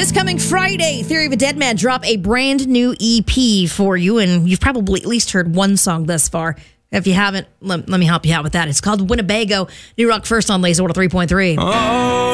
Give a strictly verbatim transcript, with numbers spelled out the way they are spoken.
This coming Friday, Theory of a Dead Man drop a brand new E P for you, and you've probably at least heard one song thus far. If you haven't, let, let me help you out with that. It's called Winnebago. New Rock First on Laser one oh three point three. Oh.